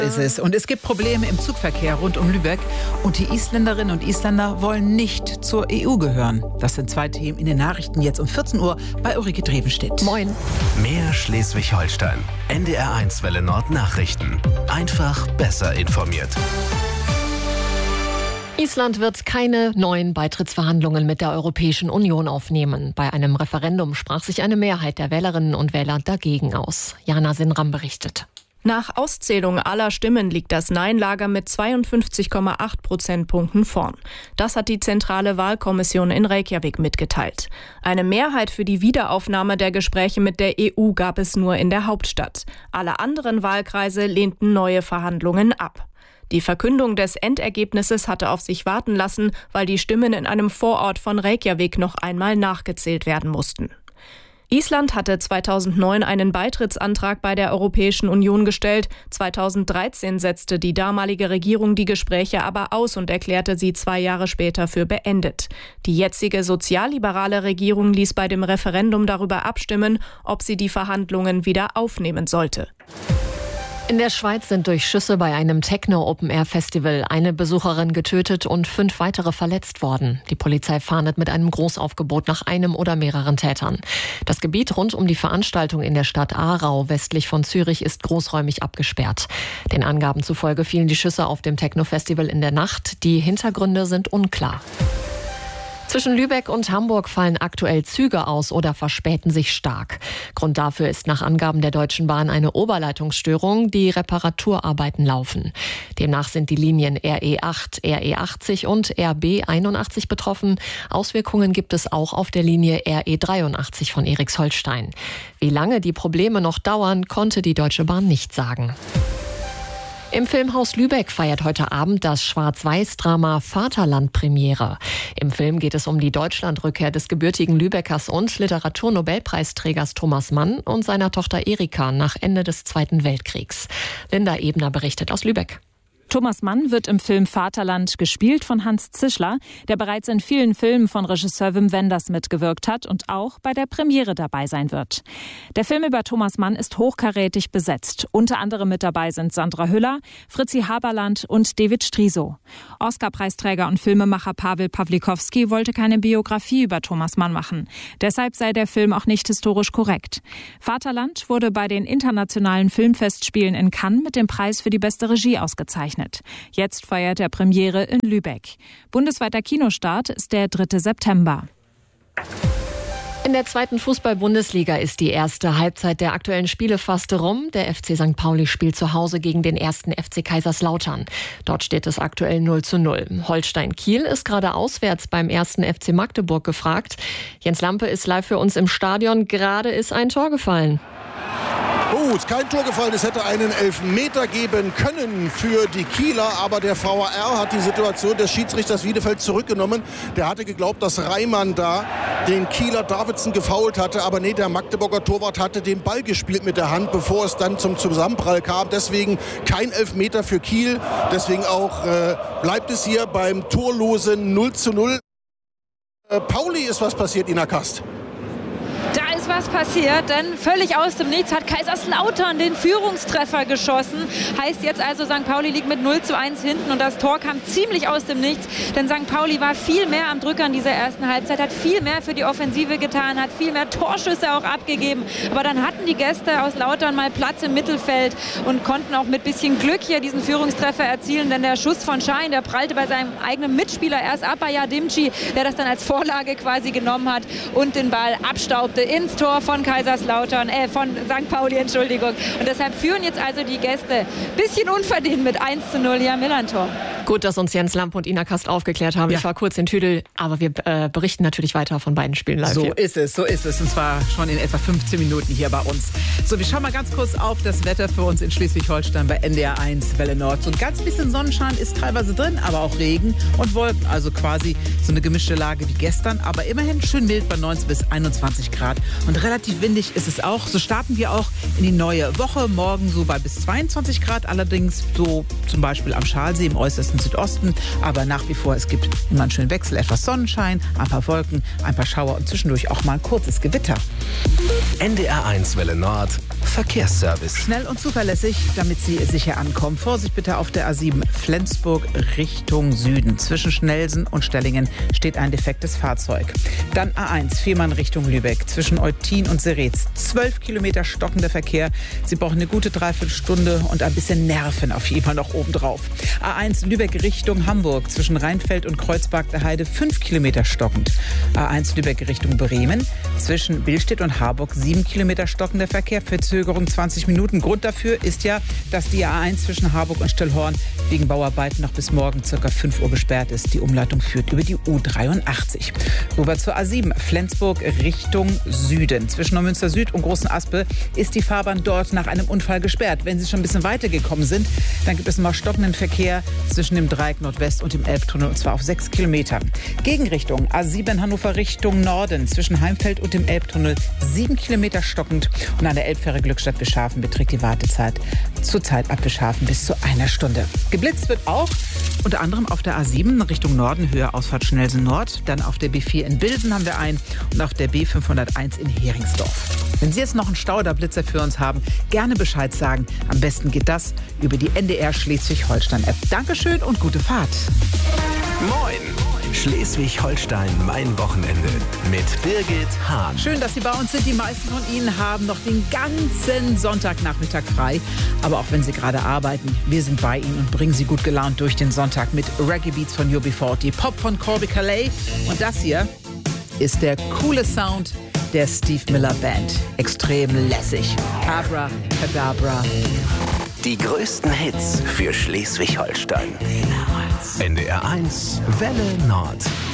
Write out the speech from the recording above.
Ist es. Und es gibt Probleme im Zugverkehr rund um Lübeck. Und die Isländerinnen und Isländer wollen nicht zur EU gehören. Das sind 2 Themen in den Nachrichten jetzt um 14 Uhr bei Ulrike Drevenstedt. Moin. Mehr Schleswig-Holstein. NDR1 Welle Nord Nachrichten. Einfach besser informiert. Island wird keine neuen Beitrittsverhandlungen mit der Europäischen Union aufnehmen. Bei einem Referendum sprach sich eine Mehrheit der Wählerinnen und Wähler dagegen aus. Jana Sinram berichtet. Nach Auszählung aller Stimmen liegt das Nein-Lager mit 52,8 Prozentpunkten vorn. Das hat die zentrale Wahlkommission in Reykjavik mitgeteilt. Eine Mehrheit für die Wiederaufnahme der Gespräche mit der EU gab es nur in der Hauptstadt. Alle anderen Wahlkreise lehnten neue Verhandlungen ab. Die Verkündung des Endergebnisses hatte auf sich warten lassen, weil die Stimmen in einem Vorort von Reykjavik noch einmal nachgezählt werden mussten. Island hatte 2009 einen Beitrittsantrag bei der Europäischen Union gestellt. 2013 setzte die damalige Regierung die Gespräche aber aus und erklärte sie 2 Jahre später für beendet. Die jetzige sozialliberale Regierung ließ bei dem Referendum darüber abstimmen, ob sie die Verhandlungen wieder aufnehmen sollte. In der Schweiz sind durch Schüsse bei einem Techno-Open-Air-Festival eine Besucherin getötet und 5 weitere verletzt worden. Die Polizei fahndet mit einem Großaufgebot nach einem oder mehreren Tätern. Das Gebiet rund um die Veranstaltung in der Stadt Aarau westlich von Zürich ist großräumig abgesperrt. Den Angaben zufolge fielen die Schüsse auf dem Techno-Festival in der Nacht. Die Hintergründe sind unklar. Zwischen Lübeck und Hamburg fallen aktuell Züge aus oder verspäten sich stark. Grund dafür ist nach Angaben der Deutschen Bahn eine Oberleitungsstörung, die Reparaturarbeiten laufen. Demnach sind die Linien RE8, RE80 und RB81 betroffen. Auswirkungen gibt es auch auf der Linie RE83 von Eriksholstein. Wie lange die Probleme noch dauern, konnte die Deutsche Bahn nicht sagen. Im Filmhaus Lübeck feiert heute Abend das Schwarz-Weiß-Drama Vaterland Premiere. Im Film geht es um die Deutschlandrückkehr des gebürtigen Lübeckers und Literaturnobelpreisträgers Thomas Mann und seiner Tochter Erika nach Ende des Zweiten Weltkriegs. Linda Ebner berichtet aus Lübeck. Thomas Mann wird im Film Vaterland gespielt von Hans Zischler, der bereits in vielen Filmen von Regisseur Wim Wenders mitgewirkt hat und auch bei der Premiere dabei sein wird. Der Film über Thomas Mann ist hochkarätig besetzt. Unter anderem mit dabei sind Sandra Hüller, Fritzi Haberland und David Striso. Oscar-Preisträger und Filmemacher Paweł Pawlikowski wollte keine Biografie über Thomas Mann machen. Deshalb sei der Film auch nicht historisch korrekt. Vaterland wurde bei den internationalen Filmfestspielen in Cannes mit dem Preis für die beste Regie ausgezeichnet. Jetzt feiert er Premiere in Lübeck. Bundesweiter Kinostart ist der 3. September. In der 2. Fußball-Bundesliga ist die erste Halbzeit der aktuellen Spiele fast rum. Der FC St. Pauli spielt zu Hause gegen den 1. FC Kaiserslautern. Dort steht es aktuell 0:0. Holstein Kiel ist gerade auswärts beim 1. FC Magdeburg gefragt. Jens Lampe ist live für uns im Stadion. Gerade ist ein Tor gefallen. Oh, ist kein Tor gefallen. Es hätte einen Elfmeter geben können für die Kieler. Aber der VAR hat die Situation des Schiedsrichters Wiedefeld zurückgenommen. Der hatte geglaubt, dass Reimann da den Kieler Davidson gefoult hatte. Aber nee, der Magdeburger Torwart hatte den Ball gespielt mit der Hand, bevor es dann zum Zusammenprall kam. Deswegen kein Elfmeter für Kiel. Deswegen auch bleibt es hier beim torlosen 0:0. Pauli ist was passiert, Ina Kast. Da ist was passiert, denn völlig aus dem Nichts hat Kaiserslautern den Führungstreffer geschossen. Heißt jetzt also, St. Pauli liegt mit 0:1 hinten und das Tor kam ziemlich aus dem Nichts. Denn St. Pauli war viel mehr am Drücker in dieser ersten Halbzeit, hat viel mehr für die Offensive getan, hat viel mehr Torschüsse auch abgegeben. Aber dann hatten die Gäste aus Lautern mal Platz im Mittelfeld und konnten auch mit bisschen Glück hier diesen Führungstreffer erzielen. Denn der Schuss von Schein, der prallte bei seinem eigenen Mitspieler erst ab, bei Yadimci, der das dann als Vorlage quasi genommen hat und den Ball abstaubte ins Tor von Kaiserslautern, von St. Pauli, Entschuldigung. Und deshalb führen jetzt also die Gäste bisschen unverdient mit 1:0 hier am Millantor. Gut, dass uns Jens Lamp und Ina Kast aufgeklärt haben. Ja. Ich war kurz in Tüdel, aber wir berichten natürlich weiter von beiden Spielen live. So ist es. Und zwar schon in etwa 15 Minuten hier bei uns. So, wir schauen mal ganz kurz auf das Wetter für uns in Schleswig-Holstein bei NDR1 Welle Nord. So ein ganz bisschen Sonnenschein ist teilweise drin, aber auch Regen und Wolken. Also quasi so eine gemischte Lage wie gestern, aber immerhin schön mild bei 19 bis 21 Grad. Und relativ windig ist es auch. So starten wir auch in die neue Woche. Morgen so bei bis 22 Grad. Allerdings so zum Beispiel am Schalsee im äußersten Südosten. Aber nach wie vor, es gibt immer einen schönen Wechsel. Etwas Sonnenschein, ein paar Wolken, ein paar Schauer und zwischendurch auch mal ein kurzes Gewitter. NDR1 Welle Nord Verkehrsservice. Schnell und zuverlässig, damit Sie sicher ankommen. Vorsicht bitte auf der A7 Flensburg Richtung Süden. Zwischen Schnelsen und Stellingen steht ein defektes Fahrzeug. Dann A1 Fehmarn Richtung Lübeck. Zwischen Eutin und Seretz 12 Kilometer stockender Verkehr. Sie brauchen eine gute Dreiviertelstunde und ein bisschen Nerven auf jeden Fall noch obendrauf. A1 Lübeck Richtung Hamburg. Zwischen Rheinfeld und Kreuzberg der Heide 5 Kilometer stockend. A1 Lübeck Richtung Bremen. Zwischen Billstedt und Harburg 7 Kilometer stockender Verkehr. Verzögerung 20 Minuten. Grund dafür ist ja, dass die A1 zwischen Harburg und Stillhorn wegen Bauarbeiten noch bis morgen ca. 5 Uhr gesperrt ist. Die Umleitung führt über die U83. Rüber zur A7 Flensburg Richtung Süden. Zwischen Neumünster Süd und Großen Aspe ist die Fahrbahn dort nach einem Unfall gesperrt. Wenn Sie schon ein bisschen weiter gekommen sind, dann gibt es noch stockenden Verkehr zwischen dem Dreieck Nordwest und dem Elbtunnel, und zwar auf 6 Kilometern. Gegenrichtung A7 Hannover Richtung Norden. Zwischen Heimfeld und dem Elbtunnel 7 Kilometer stockend. Und an der Elbfähre Glückstadt Bischhafen beträgt die Wartezeit zurzeit ab Bischhafen bis zu 1 Stunde. Geblitzt wird auch unter anderem auf der A7 Richtung Norden, Höhe Ausfahrt Schnelsen Nord. Dann auf der B4 in Bilsen haben wir einen und auf der B501 in Heringsdorf. Wenn Sie jetzt noch einen Stau oder Blitzer für uns haben, gerne Bescheid sagen. Am besten geht das über die NDR Schleswig-Holstein-App. Dankeschön und gute Fahrt. Moin! Schleswig-Holstein, mein Wochenende mit Birgit Hahn. Schön, dass Sie bei uns sind. Die meisten von Ihnen haben noch den ganzen Sonntagnachmittag frei. Aber auch wenn Sie gerade arbeiten, wir sind bei Ihnen und bringen Sie gut gelaunt durch den Sonntag mit Reggae Beats von UB40, Pop von Corby Calais. Und das hier ist der coole Sound der Steve Miller Band. Extrem lässig. Abra Kadabra. Die größten Hits für Schleswig-Holstein. NDR1 Welle Nord.